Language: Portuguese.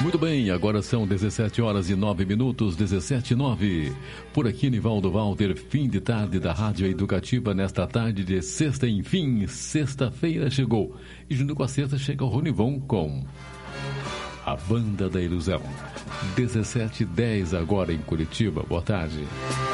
Muito bem, agora são 17 horas e 9 minutos, 17:09. Por aqui, Nivaldo Walter, fim de tarde da Rádio Educativa, nesta tarde de sexta, enfim, sexta-feira chegou. E junto com a sexta chega o Ronivon com A Banda da Ilusão. 17:10 agora em Curitiba. Boa tarde.